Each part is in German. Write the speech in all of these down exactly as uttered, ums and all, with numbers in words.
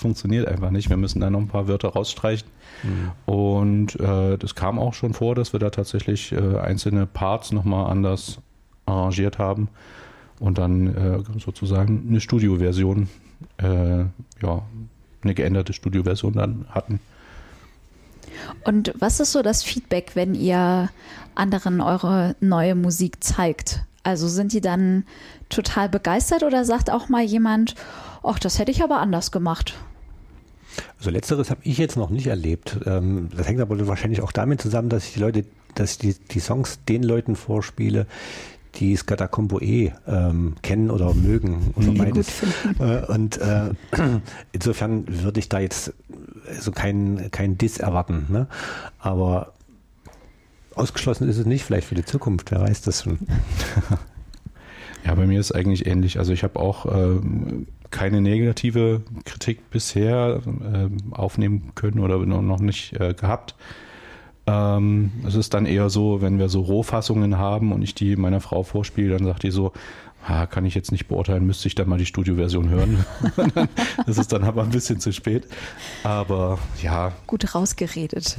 funktioniert einfach nicht. Wir müssen da noch ein paar Wörter rausstreichen. Mhm. Und äh, das kam auch schon vor, dass wir da tatsächlich äh, einzelne Parts nochmal anders arrangiert haben und dann äh, sozusagen eine Studioversion, äh, ja, eine geänderte Studioversion dann hatten. Und was ist so das Feedback, wenn ihr anderen eure neue Musik zeigt? Also sind die dann total begeistert oder sagt auch mal jemand, ach, das hätte ich aber anders gemacht? Also letzteres habe ich jetzt noch nicht erlebt. Das hängt aber wahrscheinlich auch damit zusammen, dass ich die Leute, dass ich die, die Songs den Leuten vorspiele, die Scatacombo eh ähm, kennen oder mögen oder beides. Äh, und äh, insofern würde ich da jetzt also keinen kein Diss erwarten. Ne? Aber ausgeschlossen ist es nicht, vielleicht für die Zukunft, wer weiß das schon. Ja, bei mir ist es eigentlich ähnlich. Also ich habe auch äh, keine negative Kritik bisher äh, aufnehmen können oder noch nicht äh, gehabt. Ähm, es ist dann eher so, wenn wir so Rohfassungen haben und ich die meiner Frau vorspiele, dann sagt die so, ah, kann ich jetzt nicht beurteilen, müsste ich dann mal die Studioversion hören. Das ist dann aber ein bisschen zu spät. Aber ja. Gut rausgeredet.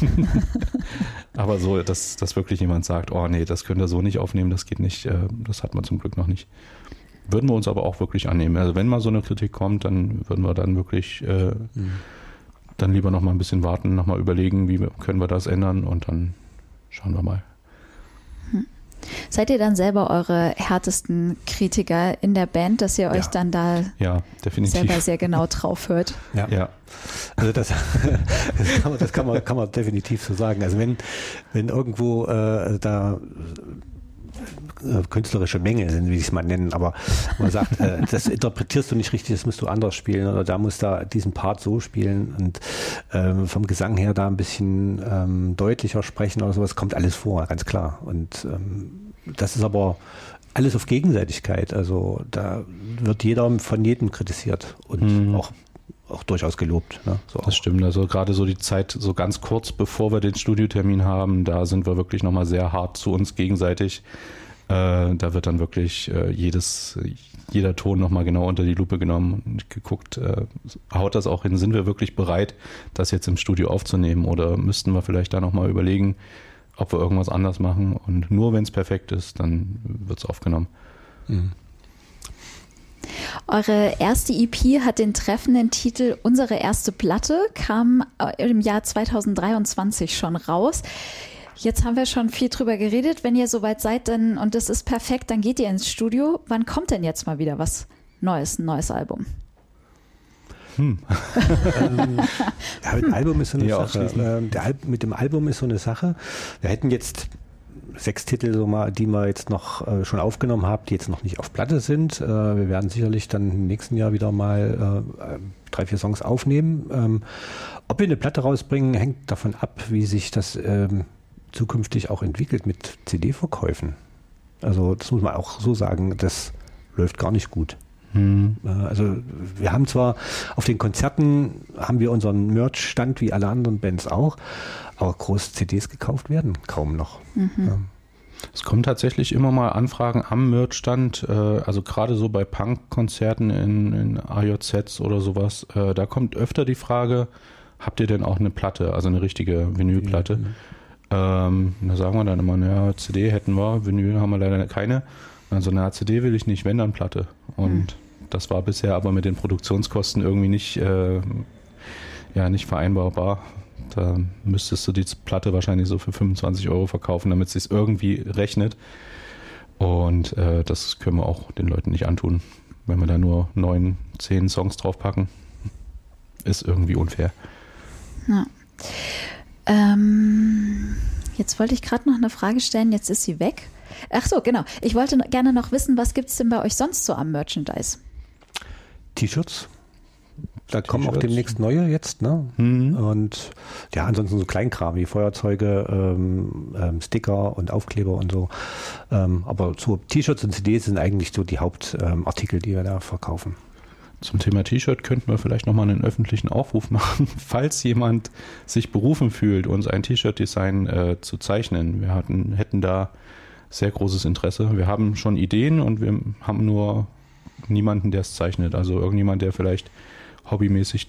Aber so, dass, dass wirklich jemand sagt, oh nee, das könnt ihr so nicht aufnehmen, das geht nicht, äh, das hat man zum Glück noch nicht. Würden wir uns aber auch wirklich annehmen. Also wenn mal so eine Kritik kommt, dann würden wir dann wirklich äh, mhm. dann lieber noch mal ein bisschen warten, noch mal überlegen, wie wir, können wir das ändern und dann schauen wir mal. Hm. Seid ihr dann selber eure härtesten Kritiker in der Band, dass ihr euch ja. dann da ja, definitiv. selber sehr genau drauf hört? Ja, ja. Also das, das, kann, man, das kann, man, kann man definitiv so sagen. Also wenn, wenn irgendwo äh, da künstlerische Mängel sind, wie ich es mal nennen, aber man sagt, äh, das interpretierst du nicht richtig, das musst du anders spielen oder da musst du diesen Part so spielen und ähm, vom Gesang her da ein bisschen ähm, deutlicher sprechen oder sowas, kommt alles vor, ganz klar. Und ähm, das ist aber alles auf Gegenseitigkeit, also da wird jeder von jedem kritisiert und mhm. auch auch durchaus gelobt. Ne? So das auch. Stimmt, also gerade so die Zeit, so ganz kurz bevor wir den Studiotermin haben, da sind wir wirklich nochmal sehr hart zu uns gegenseitig. Äh, da wird dann wirklich äh, jedes, jeder Ton nochmal genau unter die Lupe genommen und geguckt, äh, haut das auch hin, sind wir wirklich bereit, das jetzt im Studio aufzunehmen oder müssten wir vielleicht da nochmal überlegen, ob wir irgendwas anders machen und nur wenn es perfekt ist, dann wird es aufgenommen. Mhm. Eure erste E P hat den treffenden Titel Unsere erste Platte, kam im Jahr zweitausenddreiundzwanzig schon raus. Jetzt haben wir schon viel drüber geredet. Wenn ihr soweit seid dann, und das ist perfekt, dann geht ihr ins Studio. Wann kommt denn jetzt mal wieder was Neues, ein neues Album? Hm. ähm, ja, mit dem Album ist so eine ja, Sache. Ähm, der Al- mit dem Album ist so eine Sache. Wir hätten jetzt sechs Titel, so mal, die wir jetzt noch äh, schon aufgenommen haben, die jetzt noch nicht auf Platte sind. Äh, wir werden sicherlich dann im nächsten Jahr wieder mal äh, drei, vier Songs aufnehmen. Ähm, ob wir eine Platte rausbringen, hängt davon ab, wie sich das ähm, zukünftig auch entwickelt mit C D-Verkäufen. Also das muss man auch so sagen, das läuft gar nicht gut. Hm. Also wir haben zwar auf den Konzerten haben wir unseren Merch-Stand wie alle anderen Bands auch, aber groß C Ds gekauft werden kaum noch. Mhm. Ja. Es kommen tatsächlich immer mal Anfragen am Merch-Stand, äh, also gerade so bei Punk-Konzerten in, in A J Zs oder sowas, äh, da kommt öfter die Frage, habt ihr denn auch eine Platte, also eine richtige Vinylplatte? Mhm. Ähm, da sagen wir dann immer, naja, C D hätten wir, Vinyl haben wir leider keine. Also eine C D will ich nicht, wenn dann Platte. Und mhm. das war bisher aber mit den Produktionskosten irgendwie nicht, äh, ja, nicht vereinbarbar. Da müsstest du die Platte wahrscheinlich so für fünfundzwanzig Euro verkaufen, damit es sich irgendwie rechnet. Und äh, das können wir auch den Leuten nicht antun. Wenn wir da nur neun, zehn Songs draufpacken, ist irgendwie unfair. Ja. Ähm, jetzt wollte ich gerade noch eine Frage stellen, jetzt ist sie weg. Ach so, genau. Ich wollte gerne noch wissen, was gibt es denn bei euch sonst so am Merchandise? T-Shirts. Da kommen auch demnächst neue jetzt, ne? Mhm. Und ja, ansonsten so Kleinkram wie Feuerzeuge, ähm, ähm, Sticker und Aufkleber und so. Ähm, aber so T-Shirts und C Ds sind eigentlich so die Hauptartikel, ähm, die wir da verkaufen. Zum Thema T-Shirt könnten wir vielleicht nochmal einen öffentlichen Aufruf machen, falls jemand sich berufen fühlt, uns ein T-Shirt-Design äh, zu zeichnen. Wir hatten, hätten da sehr großes Interesse. Wir haben schon Ideen und wir haben nur niemanden, der es zeichnet. Also irgendjemand, der vielleicht hobbymäßig